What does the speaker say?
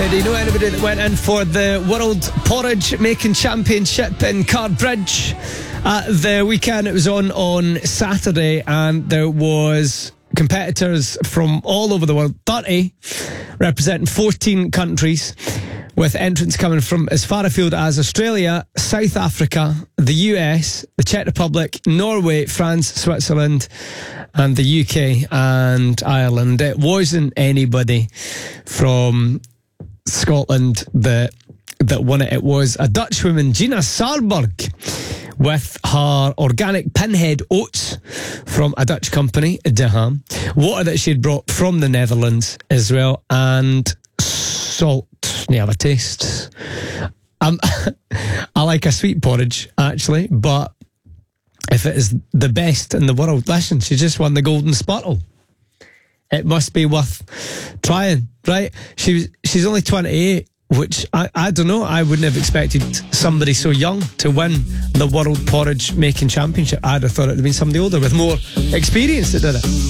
anybody that went in for the World Porridge Making Championship in Cardbridge at the weekend? It was on Saturday, and there was competitors from all over the world, 30, representing 14 countries, with entrants coming from as far afield as Australia, South Africa, the US, the Czech Republic, Norway, France, Switzerland, and the UK and Ireland. It wasn't anybody from Scotland that won it. It was a Dutch woman, Gina Saarburg, with her organic pinhead oats from a Dutch company, De Ham, water that she'd brought from the Netherlands as well, and salt. Never tastes. I like a sweet porridge, actually, but if it is the best in the world, listen, she just won the Golden Spurtle. It must be worth trying, right? She's only 28, which I don't know. I wouldn't have expected somebody so young to win the World Porridge Making Championship. I'd have thought it would have been somebody older with more experience that did it.